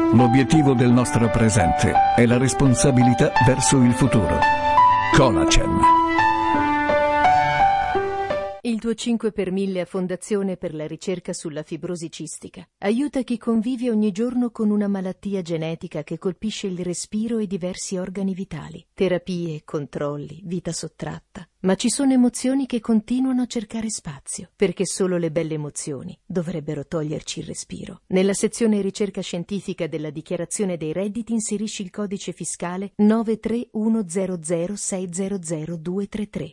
L'obiettivo del nostro presente è la responsabilità verso il futuro. Conacem. Il tuo 5 per 1000 a Fondazione per la ricerca sulla fibrosi cistica aiuta chi convive ogni giorno con una malattia genetica che colpisce il respiro e diversi organi vitali. Terapie, controlli, vita sottratta. Ma ci sono emozioni che continuano a cercare spazio, perché solo le belle emozioni dovrebbero toglierci il respiro. Nella sezione ricerca scientifica della dichiarazione dei redditi inserisci il codice fiscale 93100600233.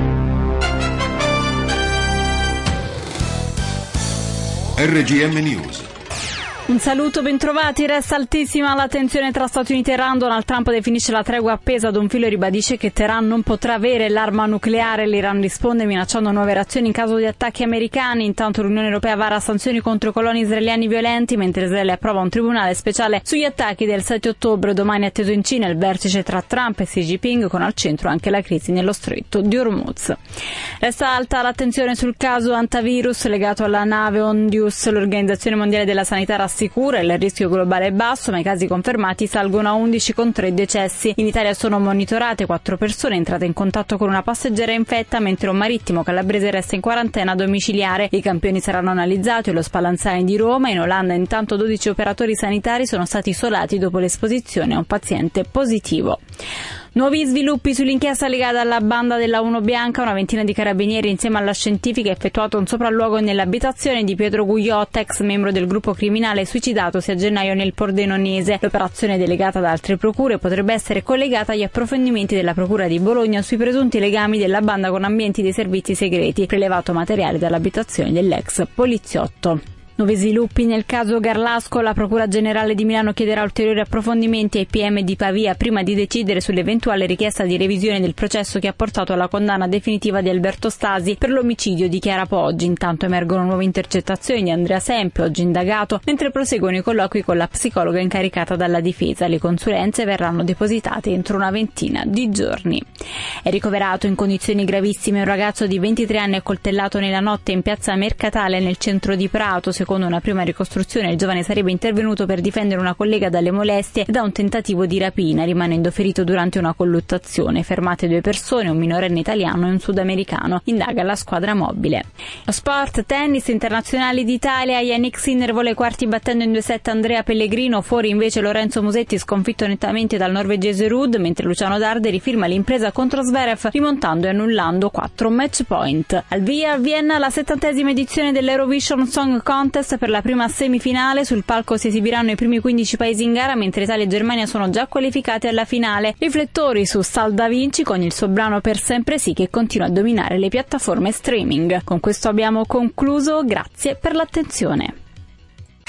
RGM News. Un saluto, bentrovati. Resta altissima la tensione tra Stati Uniti e Iran. Donald Trump definisce la tregua appesa ad un filo e ribadisce che Teheran non potrà avere l'arma nucleare. L'Iran risponde minacciando nuove reazioni in caso di attacchi americani. Intanto l'Unione Europea vara sanzioni contro i coloni israeliani violenti, mentre Israele approva un tribunale speciale sugli attacchi del 7 ottobre. Domani è atteso in Cina il vertice tra Trump e Xi Jinping, con al centro anche la crisi nello stretto di Hormuz. Resta alta l'attenzione sul caso antivirus legato alla nave Ondius. L'Organizzazione Mondiale della Sanità rassicura, il rischio globale è basso, ma i casi confermati salgono a 11 con 3 decessi. In Italia sono monitorate 4 persone entrate in contatto con una passeggera infetta, mentre un marittimo calabrese resta in quarantena domiciliare. I campioni saranno analizzati allo Spallanzani di Roma. In Olanda intanto 12 operatori sanitari sono stati isolati dopo l'esposizione a un paziente positivo. Nuovi sviluppi sull'inchiesta legata alla banda della Uno Bianca. Una ventina di carabinieri insieme alla scientifica ha effettuato un sopralluogo nell'abitazione di Pietro Gugliotta, ex membro del gruppo criminale suicidatosi a gennaio nel Pordenonese. L'operazione, delegata da altre procure, potrebbe essere collegata agli approfondimenti della Procura di Bologna sui presunti legami della banda con ambienti dei servizi segreti, prelevato materiale dall'abitazione dell'ex poliziotto. Nuovi sviluppi nel caso Garlasco. La Procura Generale di Milano chiederà ulteriori approfondimenti ai PM di Pavia prima di decidere sull'eventuale richiesta di revisione del processo che ha portato alla condanna definitiva di Alberto Stasi per l'omicidio di Chiara Poggi. Intanto emergono nuove intercettazioni di Andrea Sempe, oggi indagato, mentre proseguono i colloqui con la psicologa incaricata dalla difesa. Le consulenze verranno depositate entro una ventina di giorni. È ricoverato in condizioni gravissime un ragazzo di 23 anni accoltellato nella notte in piazza Mercatale nel centro di Prato. Secondo una prima ricostruzione, il giovane sarebbe intervenuto per difendere una collega dalle molestie e da un tentativo di rapina, rimanendo ferito durante una colluttazione. Fermate 2 persone, un minorenne italiano e un sudamericano. Indaga la squadra mobile. Lo sport, tennis, internazionali d'Italia. Yannick Sinner vola ai quarti battendo in 2-7 Andrea Pellegrino. Fuori invece Lorenzo Musetti, sconfitto nettamente dal norvegese Ruud, mentre Luciano Darderi firma l'impresa contro Zverev, rimontando e annullando 4 match point. Al via a Vienna la 70ª edizione dell'Eurovision Song Contest. Per la prima semifinale sul palco si esibiranno i primi 15 paesi in gara, mentre Italia e Germania sono già qualificate alla finale. Riflettori su Sal Da Vinci con il suo brano Per Sempre Sì, che continua a dominare le piattaforme streaming. Con questo abbiamo concluso, grazie per l'attenzione.